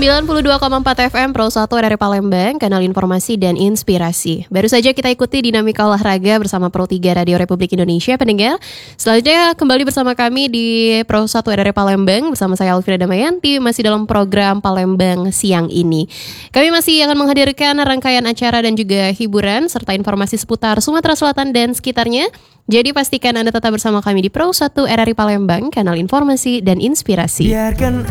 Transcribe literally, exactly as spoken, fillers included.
sembilan puluh dua koma empat F M Pro satu R R I Palembang, kanal informasi dan inspirasi. Baru saja kita ikuti dinamika olahraga bersama Pro tiga Radio Republik Indonesia, pendengar. Selanjutnya kembali bersama kami di Pro satu R R I Palembang bersama saya Alfira Damayanti, masih dalam program Palembang siang ini. Kami masih akan menghadirkan rangkaian acara dan juga hiburan serta informasi seputar Sumatera Selatan dan sekitarnya. Jadi pastikan Anda tetap bersama kami di Pro satu R R I Palembang, kanal informasi dan inspirasi. Biarkan